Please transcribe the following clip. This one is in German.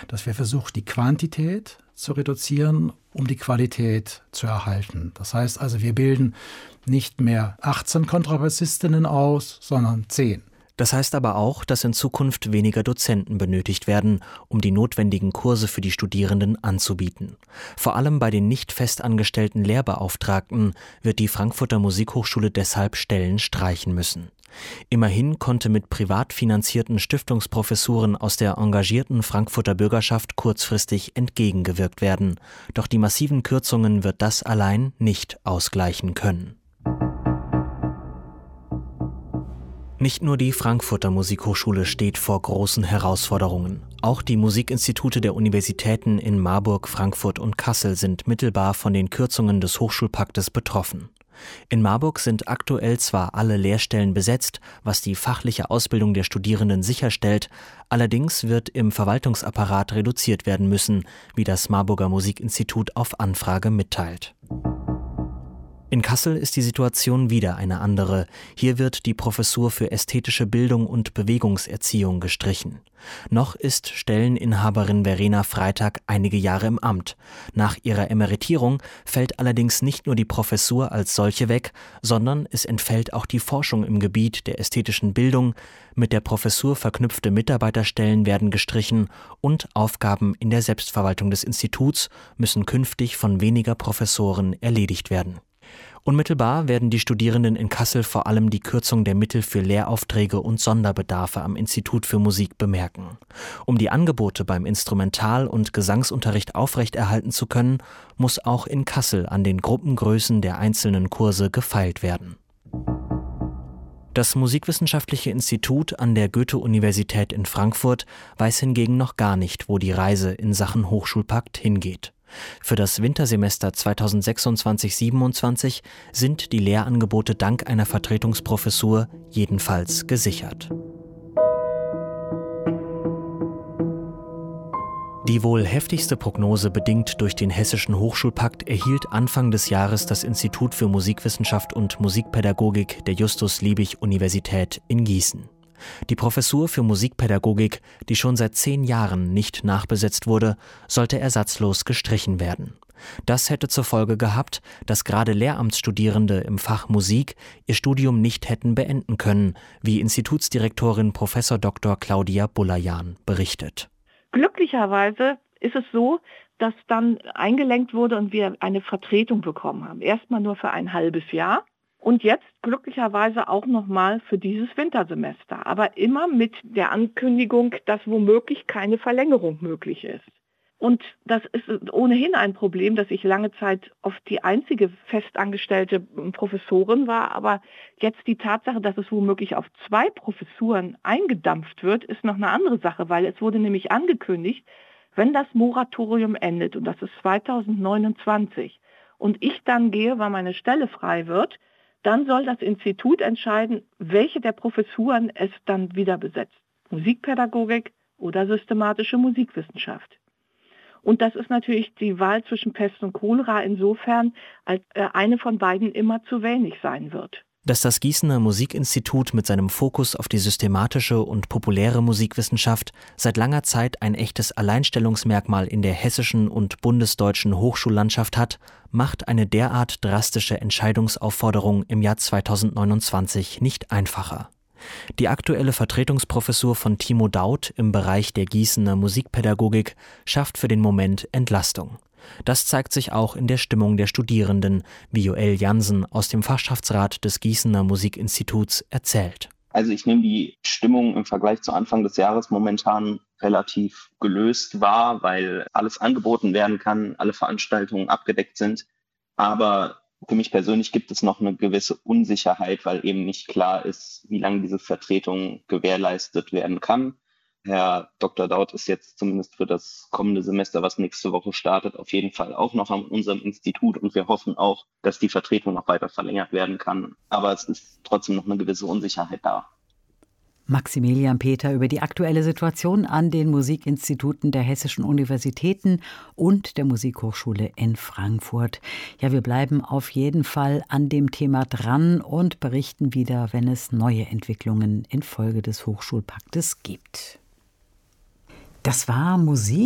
dass wir versuchen, die Quantität zu reduzieren, um die Qualität zu erhalten. Das heißt also, wir bilden nicht mehr 18 Kontrabassistinnen aus, sondern 10. Das heißt aber auch, dass in Zukunft weniger Dozenten benötigt werden, um die notwendigen Kurse für die Studierenden anzubieten. Vor allem bei den nicht festangestellten Lehrbeauftragten wird die Frankfurter Musikhochschule deshalb Stellen streichen müssen. Immerhin konnte mit privat finanzierten Stiftungsprofessuren aus der engagierten Frankfurter Bürgerschaft kurzfristig entgegengewirkt werden. Doch die massiven Kürzungen wird das allein nicht ausgleichen können. Nicht nur die Frankfurter Musikhochschule steht vor großen Herausforderungen. Auch die Musikinstitute der Universitäten in Marburg, Frankfurt und Kassel sind mittelbar von den Kürzungen des Hochschulpaktes betroffen. In Marburg sind aktuell zwar alle Lehrstellen besetzt, was die fachliche Ausbildung der Studierenden sicherstellt, allerdings wird im Verwaltungsapparat reduziert werden müssen, wie das Marburger Musikinstitut auf Anfrage mitteilt. In Kassel ist die Situation wieder eine andere. Hier wird die Professur für ästhetische Bildung und Bewegungserziehung gestrichen. Noch ist Stelleninhaberin Verena Freitag einige Jahre im Amt. Nach ihrer Emeritierung fällt allerdings nicht nur die Professur als solche weg, sondern es entfällt auch die Forschung im Gebiet der ästhetischen Bildung. Mit der Professur verknüpfte Mitarbeiterstellen werden gestrichen und Aufgaben in der Selbstverwaltung des Instituts müssen künftig von weniger Professoren erledigt werden. Unmittelbar werden die Studierenden in Kassel vor allem die Kürzung der Mittel für Lehraufträge und Sonderbedarfe am Institut für Musik bemerken. Um die Angebote beim Instrumental- und Gesangsunterricht aufrechterhalten zu können, muss auch in Kassel an den Gruppengrößen der einzelnen Kurse gefeilt werden. Das Musikwissenschaftliche Institut an der Goethe-Universität in Frankfurt weiß hingegen noch gar nicht, wo die Reise in Sachen Hochschulpakt hingeht. Für das Wintersemester 2026/27 sind die Lehrangebote dank einer Vertretungsprofessur jedenfalls gesichert. Die wohl heftigste Prognose bedingt durch den Hessischen Hochschulpakt erhielt Anfang des Jahres das Institut für Musikwissenschaft und Musikpädagogik der Justus-Liebig-Universität in Gießen. Die Professur für Musikpädagogik, die schon seit 10 Jahren nicht nachbesetzt wurde, sollte ersatzlos gestrichen werden. Das hätte zur Folge gehabt, dass gerade Lehramtsstudierende im Fach Musik ihr Studium nicht hätten beenden können, wie Institutsdirektorin Prof. Dr. Claudia Bulajan berichtet. Glücklicherweise ist es so, dass dann eingelenkt wurde und wir eine Vertretung bekommen haben. Erstmal nur für ein halbes Jahr. Und jetzt glücklicherweise auch nochmal für dieses Wintersemester, aber immer mit der Ankündigung, dass womöglich keine Verlängerung möglich ist. Und das ist ohnehin ein Problem, dass ich lange Zeit oft die einzige festangestellte Professorin war, aber jetzt die Tatsache, dass es womöglich auf 2 Professuren eingedampft wird, ist noch eine andere Sache, weil es wurde nämlich angekündigt, wenn das Moratorium endet, und das ist 2029, und ich dann gehe, weil meine Stelle frei wird, dann soll das Institut entscheiden, welche der Professuren es dann wieder besetzt. Musikpädagogik oder systematische Musikwissenschaft. Und das ist natürlich die Wahl zwischen Pest und Cholera insofern, als eine von beiden immer zu wenig sein wird. Dass das Gießener Musikinstitut mit seinem Fokus auf die systematische und populäre Musikwissenschaft seit langer Zeit ein echtes Alleinstellungsmerkmal in der hessischen und bundesdeutschen Hochschullandschaft hat, macht eine derart drastische Entscheidungsaufforderung im Jahr 2029 nicht einfacher. Die aktuelle Vertretungsprofessur von Timo Daut im Bereich der Gießener Musikpädagogik schafft für den Moment Entlastung. Das zeigt sich auch in der Stimmung der Studierenden, wie Joel Jansen aus dem Fachschaftsrat des Gießener Musikinstituts erzählt. Also ich nehme die Stimmung im Vergleich zu Anfang des Jahres momentan relativ gelöst wahr, weil alles angeboten werden kann, alle Veranstaltungen abgedeckt sind. Aber für mich persönlich gibt es noch eine gewisse Unsicherheit, weil eben nicht klar ist, wie lange diese Vertretung gewährleistet werden kann. Herr Dr. Daut ist jetzt zumindest für das kommende Semester, was nächste Woche startet, auf jeden Fall auch noch an unserem Institut und wir hoffen auch, dass die Vertretung noch weiter verlängert werden kann. Aber es ist trotzdem noch eine gewisse Unsicherheit da. Maximilian Peter über die aktuelle Situation an den Musikinstituten der hessischen Universitäten und der Musikhochschule in Frankfurt. Ja, wir bleiben auf jeden Fall an dem Thema dran und berichten wieder, wenn es neue Entwicklungen infolge des Hochschulpaktes gibt. Das war Musik